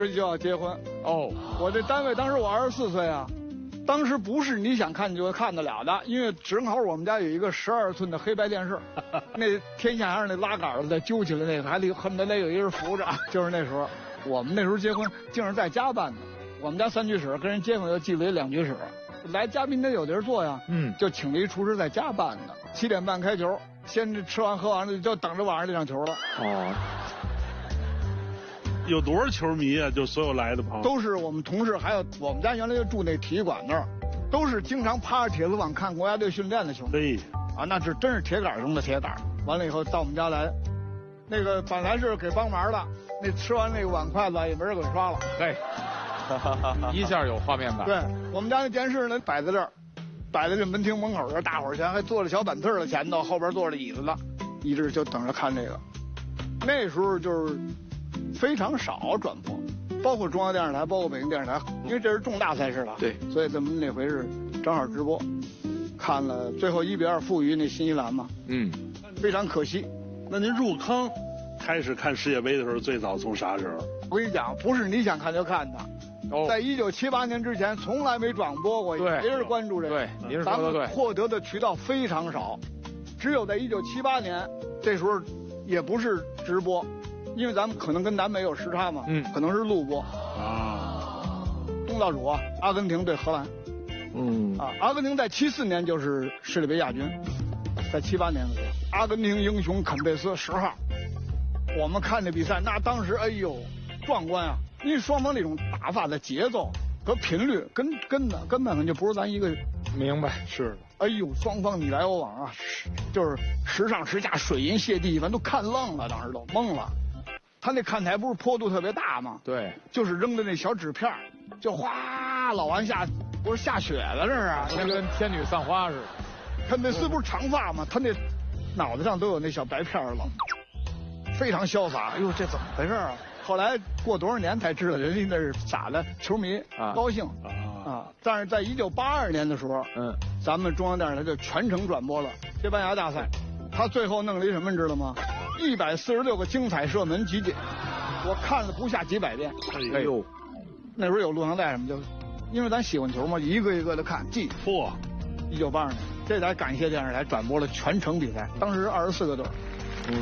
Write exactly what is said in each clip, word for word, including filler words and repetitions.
就要结婚哦。 我这单位当时我二十四岁啊，当时不是你想看就看得了的，因为正好我们家有一个十二寸的黑白电视，那天下上那拉杆子的揪起来那个，还得恨不得得有一人扶着。就是那时候，我们那时候结婚竟是在家办的，我们家三居室跟人街坊又寄了一两居室，来嘉宾得有地儿坐呀， 嗯， 就请了一厨师在家办的。七点半开球，先吃完喝完了就等着晚上这场球了。 哦。 有多少球迷啊？就所有来的朋友都是我们同事，还有我们家原来就住那体育馆那儿，都是经常趴着铁丝网看国家队训练的球迷。 对， 啊，那是真是铁杆中的铁杆。完了以后到我们家来，那个本来是给帮忙的，那吃完那个碗筷子也没人给刷了。 对，一下有画面感。 对，我们家那电视呢摆在这儿，摆在这门厅门口这儿，大伙儿前还坐着小板凳的前头，后边坐着椅子的，一直就等着看这个。那时候就是非常少转播，包括中央电视台，包括北京电视台，因为这是重大赛事了。 对， 所以咱们那回是正好直播，看了最后一比二负于那新西兰嘛。 嗯， 非常可惜。 那您入坑开始看世界杯的时候，最早从啥时候？ 我跟你讲，不是你想看就看的。 哦， 在一九七八年之前，从来没转播过，也没人关注这个。 对，您说的对。 咱们获得的渠道非常少，只有在一九七八年，这时候也不是直播，因为咱们可能跟南美有时差嘛， 嗯， 可能是录播。 啊， 东道主啊，阿根廷对荷兰。 嗯啊，阿根廷在七四年就是世界杯亚军，在七八年的时候，阿根廷英雄肯贝斯十号。我们看这比赛，那当时哎呦，壮观啊！因为双方那种打法的节奏和频率跟跟的根本就不是咱一个。 明白，是。 哎呦，双方你来我往啊，就是时上时下，水银泻地，反正都看愣了，当时都懵了。他那看台不是坡度特别大吗？ 对， 就是扔的那小纸片，就哗老往下，不是下雪了这是？ 那跟天女散花似的。 他那丝不是长发吗？他那脑袋上都有那小白片了，非常潇洒。哎呦，这怎么回事啊？后来过多少年才知道，人家那是傻的球迷啊，高兴啊啊！但是在一九八二年的时候， 嗯， 咱们中央电视台就全程转播了西班牙大赛。他最后弄了一什么，你知道吗？一百四十六个精彩射门集锦，我看了不下几百遍。 哎呦， 那时候有录像带什么的，因为咱喜欢球嘛，一个一个的看记。 嚯！ 一九八二年，这才感谢电视台转播了全程比赛，当时二十四个队。 嗯。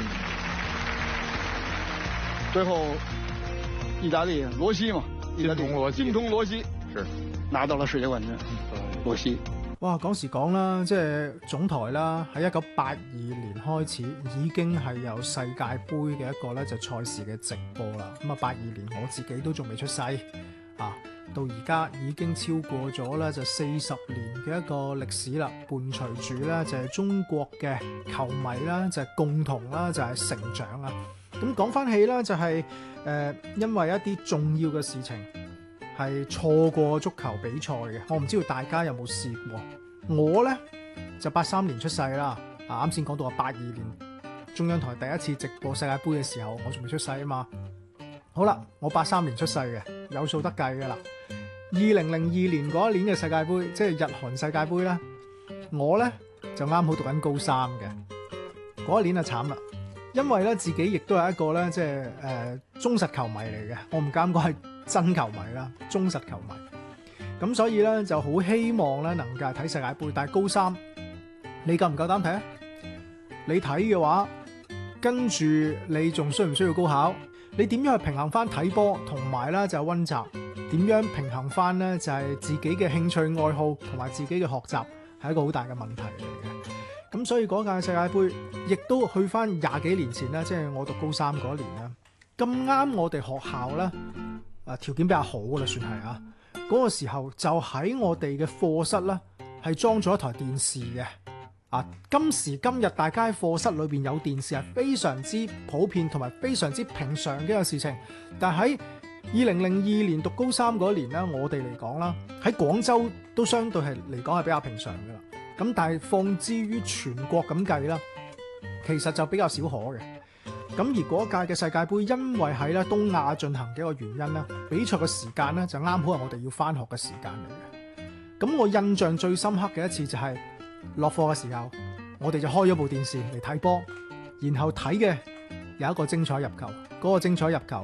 最后，意大利罗西嘛，意大利金童羅西， 金童羅西是拿到了世界冠軍。羅西， 哇，講時講啦，即係總台啦，喺一九八二年開始已經係有世界盃嘅一個咧就賽事嘅直播啦。咁啊，八二年我自己都仲未出世啊，到而家已經超過咗咧就四十年嘅一個歷史啦，伴隨住咧就係中國嘅球迷啦，就係共同啦就係成長啊。咁講翻起啦，就係、是、誒、呃，因為一啲重要嘅事情係錯過足球比賽嘅，我唔知道大家有冇試過。我咧就八三年出世啦，啊啱先講到啊八二年中央台第一次直播世界盃嘅時候，我仲未出世啊嘛。好啦，我八三年出世嘅，有數得計噶啦。二零零二年嗰一年嘅世界盃，即係日韓世界盃咧，我咧就啱好讀緊高三嘅，嗰一年就慘啦。因為咧自己亦都係一個咧即係誒、呃、忠實球迷嚟嘅，我唔敢講係真球迷啦，忠實球迷。咁所以咧就好希望咧能夠睇世界盃，但係高三你夠唔夠膽睇啊？你睇嘅話，跟住你仲需唔需要高考？你點樣去平衡翻睇波同埋咧就係溫習？點樣平衡翻咧就係自己嘅興趣愛好同埋自己嘅學習，係一個好大嘅問題嚟嘅。咁所以嗰屆世界盃亦都去翻廿幾年前啦，即係我讀高三嗰年啦。咁啱我哋學校咧，啊條件比較好啦，算係啊。嗰個時候就喺我哋嘅課室咧，係裝咗一台電視嘅。啊，今時今日大家喺課室裏邊有電視係非常之普遍同埋非常之平常嘅一個事情。但喺二零零二年讀高三嗰年咧，我哋嚟講啦，喺廣州都相對係嚟講係比較平常嘅啦。咁但係放之於全國咁計啦，其實就比較少可嘅。咁而嗰屆嘅世界盃，因為喺咧東亞進行嘅一個原因咧，比賽嘅時間咧就啱好係我哋要返學嘅時間嚟嘅。咁我印象最深刻嘅一次就係落課嘅時候，我哋就開咗部電視嚟睇波，然後睇嘅有一個精彩入球，嗰、那個精彩入球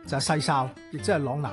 就係世哨，亦即係朗拿